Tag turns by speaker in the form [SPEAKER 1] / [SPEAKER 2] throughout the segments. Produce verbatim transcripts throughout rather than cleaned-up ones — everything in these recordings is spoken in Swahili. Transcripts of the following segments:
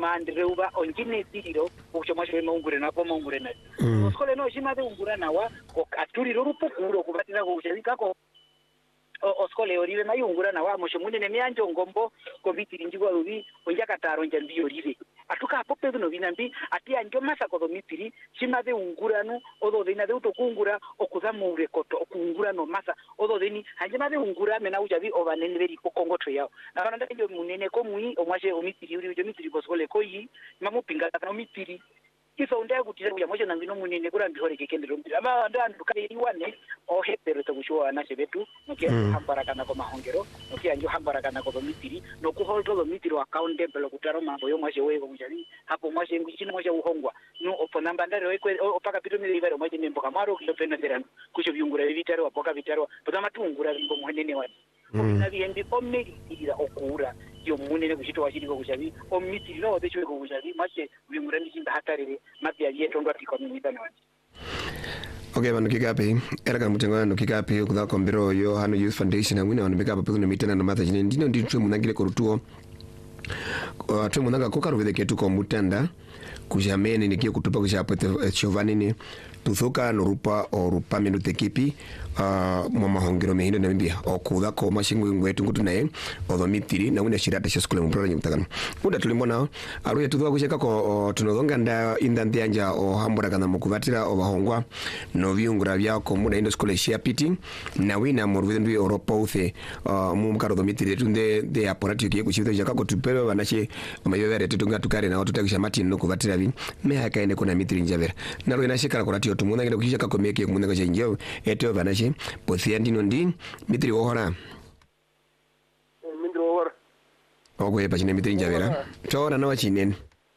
[SPEAKER 1] mandre uba onjine tiriro okuchomwa shwe ungure na koma ungure na uskole no shimade ungura nawa aturiro rupukuro kubatira kuchazikako oskole orive mayungura nawa moshomune nemyanjo ngombo kovitiri njigwa rubi onjakataro njambiyo rive atuka pope no vinambi ati anjo masa ko mitiri shimade ungurano odo dina de utokungura okuzamure koto okungura no masa odo deni hanje made ungura mena ujavi obanene beri kokongotho yao nakana ndio munene ko mui omwashe omitiri uri ujo mitiri boskole ko yi mamupinga kana mitiri iso ndaya kutira kuja mwaje nangino munene kurambi hore kekendero mbira ama ndandu kale iwane o hepero tokushowa na shebetu nokia mm. hambara kana ko mahongero nokia njo hambara kana ko mitiri no ku holto do mitiri wa accountable kutaro mambo yo mwaje wewe kujali hapo mwaje ngishina mwaje uhongwa no opo namba ndare we opaka pito mili vero mwaje nembo kamaro kilo pena terano kusho byungura vitaro apoka vitaro potama tungura limbo muhenene wani mm. na biendi omeri ira okura yo munene kushito washiriko kushavi omitiri no becho ko kushavi mache byungura ndishinda hatarire mapya yeto ndo atiko mitano wani.
[SPEAKER 2] Okay, bano kikapi era kana mutengo no kikapi kudha kombero yo hano Youth Foundation amwina wano beka papo no mitana no matha jine ndino nditwe munangire ko rutuo atwe munanga ko karuvede ketu ko mutanda kujamene nikie kutupa kujapote chovanini tuthuka no rupa o rupa menu tekipi uh, mama hongero mehindo na mbia okudha ko mashingu ngwetu ngutu naye odhomitiri na una shirata sha skule mprora nyumtakana unda tulimbona aruye tuthuka kusheka ko tunodonga nda indande anja o hambura kana mukuvatira obahongwa no viungura byako muna indo skule share piti na wina moruvede ndu Europa uthe uh, mu mkaro dhomitiri tunde de aparati kiye kuchivita jaka ko tupelo banache amayovere tutunga tukare na otutakisha mati no kuvatira vi me hakaende kuna mitiri njavera naro inashikara kurati otumuna ngenda kushika kakomeke kumuna kaje njeo eto banache pothia ndino ndi mitiri wohora
[SPEAKER 3] mitiri wohora
[SPEAKER 2] ogwe pachine mitiri njavera tora na wachinene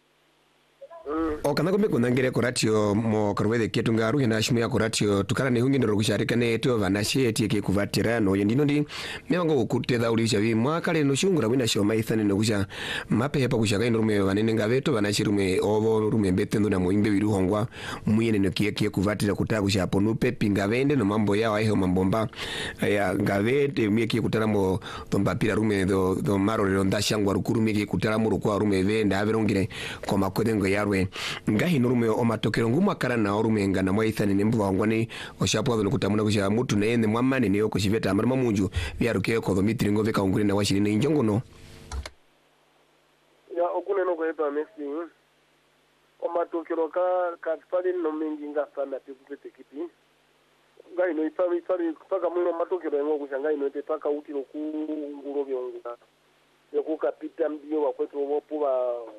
[SPEAKER 2] o kana kombe kunangire kuratio mo karwede ketu ngaru hina shimu ya kuratio tukara ne hungindoro kusharika ne eto banache etieke kuvatira no yendino ndi mewango ukuteza ulisha vi mwaka le no shungura wina shoma ithane no kusha mape hepa kushaka indrume banene ngaveto banache rume ovo rume mbetendo na muimbe wiru hongwa muyene no kieke kuvatira kutaka kusha ponupe pingavende no mambo yao ayo mambomba ya ngavete mieke kutara mo tomba pira rume do do maro le ndashangwa rukuru mieke kutara mo rukwa rume venda averongire kwa makodengo yarwe ngahi nurume o matokero nguma kara na orumenga na mwaithani nembu wangwani oshapo ado kutamuna kusha mutu na ene mwamane ne yoko shiveta amarma munju byaruke ko domitri ngove ka ungure na washiri ne injongo no
[SPEAKER 3] ya okune no kwepa mesi o matokero ka ka pali no mingi nga sana tikupete kipi ngai no ipami ipami paka muno matokero ngo kushangai no te paka utiro ku nguro byonga yoko kapita mbio wa kwetu wopuwa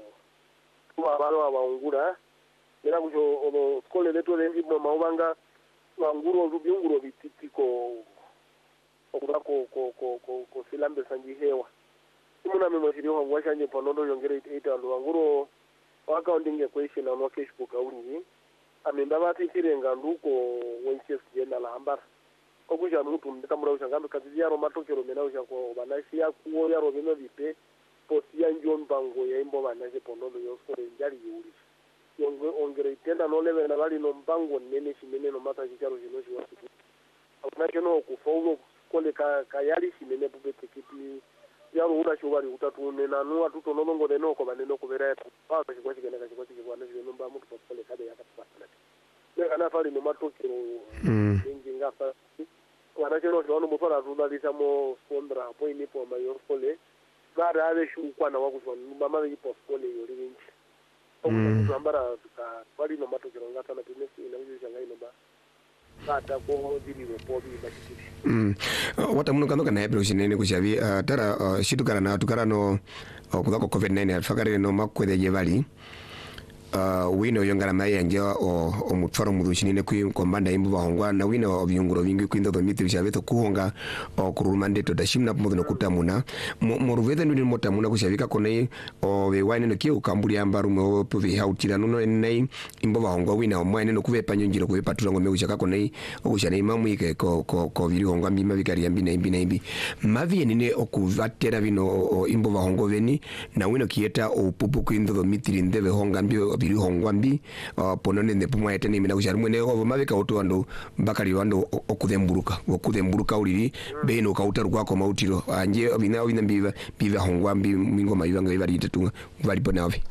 [SPEAKER 3] kwa balo abaungura era kujo obo skole leto lendi mo maubanga wanguro rubyunguro bititiko okura ko ko ko ko ko filambe sanji hewa imuna memo shiri ho washanje ponondo yongere ita ndo wanguro waka ondinge question na Facebook auri amenda bati kirenga nduko wenches jena la ambara okuja mtu ndikamura ushangambe kazi yaro matokero mena ushako banashi ya kuo yaro bino bipe posia njon bango ya imbo banaje ponondo yoskore njari yuri yongwe ongere tenda no leve na bali no mbango nene shimene no mata kicharo jino shi wasitu abana no ku faulo kole ka kayali shimene bubete kipi yaro ura shobari utatu nena no atuto no longo de no ko baneno ko bera pa ba shi kwashi kana kashi kwashi kwa naje no mbamu ko kole kada ya kapata ne kana fali no matokero ngi ngapa wana jeno jono mo fara rudalisa mo fondra po ini po mayor kole bara ave shukwa na wakuswa mama yi poskole yori winchi okuza ambara ka bali no matokero ngata na pinesi ina uju jangai no ba kata ko diri ro pobi ba kiti
[SPEAKER 2] mm wata muno kando kana ebro shinene kushavi tara shitukara na tukara no kudako covid nine afakare no makwede yevali uh wino yongara mayenje o omutfaro mudushinine ku kombanda imbu bahongwa na wino obyunguro bingi kwindo domiti bishaveto kuhonga o kurumande to dashimna mudono kutamuna moruvede ndi motamuna kushavika kone o bewane no kiyo kambuli ambaru mo puvi hautira no nei imbu bahongwa wina omwane no kuvepa nyonjiro kuvepatura ngome ushaka kone okushana imamu ike ko ko ko biri hongwa mbima bikari yambina imbina imbi mavi nine okuvatera bino imbu bahongwa veni na wino kieta o pupu kwindo domiti ndeve honga mbio biri hongwambi uh, ponone ne pumwa eteni mina kushari mwene ovo maveka oto wando bakari wando okudemburuka okudemburuka uliri beno kauta rwako mautiro anje bina bina biva biva hongwambi mingo mayanga bari tetunga bari ponawe